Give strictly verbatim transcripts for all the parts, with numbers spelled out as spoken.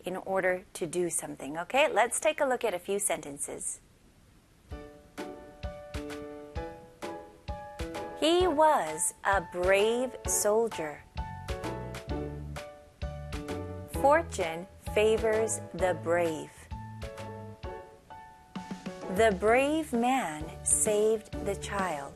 in order to do something. Okay, let's take a look at a few sentences. He was a brave soldier. Fortune favors the brave. The brave man saved the child.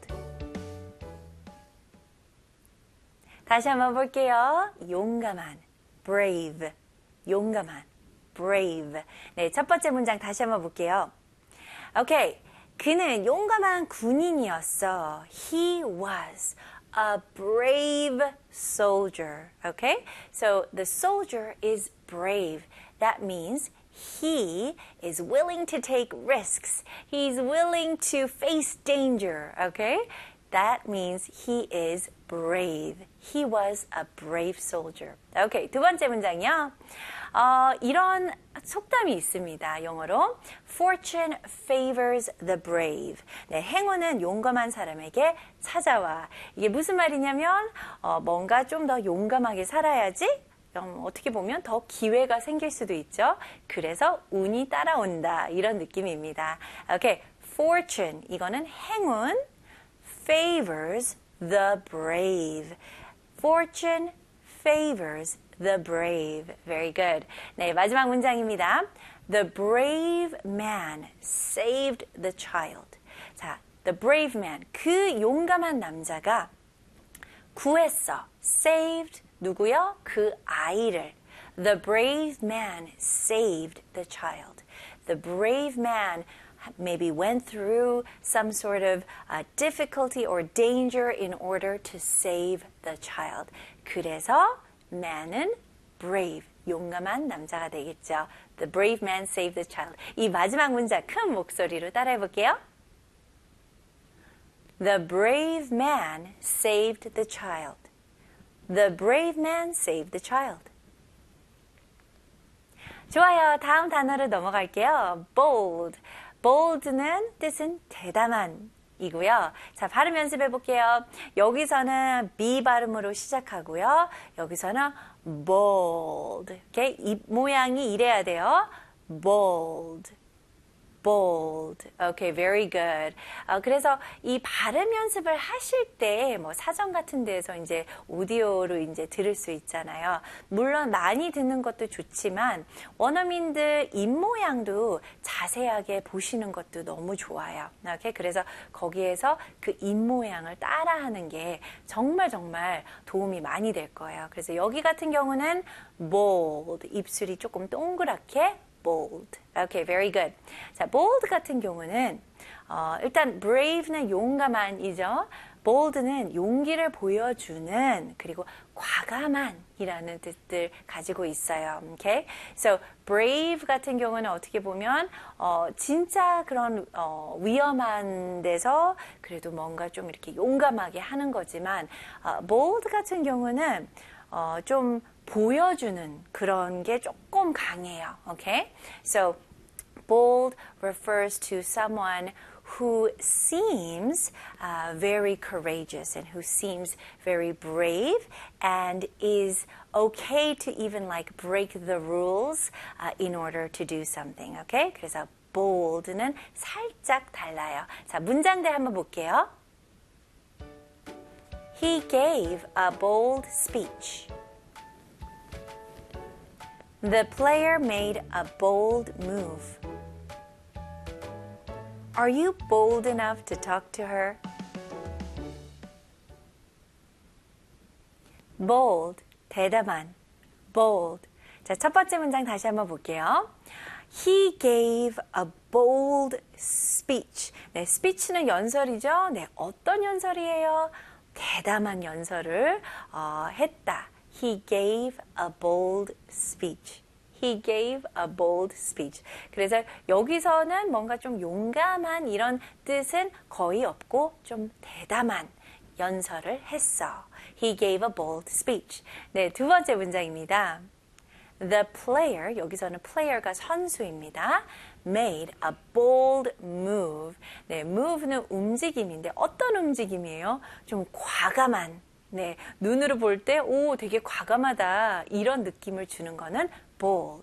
다시 한번 볼게요. 용감한, brave, 용감한, brave. 네, 첫 번째 문장 다시 한번 볼게요. 오케이, 그는 용감한 군인이었어. He was a brave soldier. Okay, so the soldier is brave. That means he is willing to take risks. He's willing to face danger. Okay, that means he is brave. He was a brave soldier. Okay, 두 번째 문장이요. 어, 이런 속담이 있습니다. 영어로 Fortune favors the brave. 네, 행운은 용감한 사람에게 찾아와. 이게 무슨 말이냐면 어, 뭔가 좀 더 용감하게 살아야지 음, 어떻게 보면 더 기회가 생길 수도 있죠. 그래서 운이 따라온다. 이런 느낌입니다. 오케이, Fortune 이거는 행운 favors the brave. Fortune favors the brave. Very good. 네, 마지막 문장입니다. The brave man saved the child. 자, the brave man, 그 용감한 남자가 구했어. saved, 누구요? 그 아이를. The brave man saved the child. The brave man maybe went through some sort of uh, difficulty or danger in order to save the child. 그래서 man은 brave, 용감한 남자가 되겠죠. The brave man saved the child. 이 마지막 문장 큰 목소리로 따라해 볼게요. The brave man saved the child. The brave man saved the child. 좋아요. 다음 단어로 넘어갈게요. bold. bold는 뜻은 대담한 이고요. 자, 발음 연습해 볼게요. 여기서는 B 발음으로 시작하고요. 여기서는 bold. 오케이? 입 모양이 이래야 돼요. bold. bold. Okay, very good. 어, 그래서 이 발음 연습을 하실 때 뭐 사전 같은 데서 이제 오디오로 이제 들을 수 있잖아요. 물론 많이 듣는 것도 좋지만 원어민들 입 모양도 자세하게 보시는 것도 너무 좋아요. Okay? 그래서 거기에서 그 입 모양을 따라하는 게 정말 정말 도움이 많이 될 거예요. 그래서 여기 같은 경우는 bold, 입술이 조금 동그랗게 bold. Okay, very good. 자, bold 같은 경우는 어, 일단 brave는 용감한이죠. bold는 용기를 보여주는 그리고 과감한이라는 뜻들 가지고 있어요. Okay? So brave 같은 경우는 어떻게 보면 어, 진짜 그런 어, 위험한 데서 그래도 뭔가 좀 이렇게 용감하게 하는 거지만 어, bold 같은 경우는 어, 좀 보여주는 그런 게 조금 강해요. Okay? So bold refers to someone who seems uh, very courageous and who seems very brave and is okay to even like break the rules uh, in order to do something. Okay? 그래서 bold는 살짝 달라요. 자, 문장들 한번 볼게요. He gave a bold speech. The player made a bold move. Are you bold enough to talk to her? bold, 대담한, bold. 자, 첫 번째 문장 다시 한번 볼게요. He gave a bold speech. 네, speech는 연설이죠. 네, 어떤 연설이에요? 대담한 연설을 어, 했다. He gave a bold speech. He gave a bold speech. 그래서 여기서는 뭔가 좀 용감한 이런 뜻은 거의 없고 좀 대담한 연설을 했어. He gave a bold speech. 네, 두 번째 문장입니다. The player, 여기서는 player가 선수입니다. made a bold move. 네, move는 움직임인데 어떤 움직임이에요? 좀 과감한. 네, 눈으로 볼 때, 오, 되게 과감하다. 이런 느낌을 주는 거는 bold.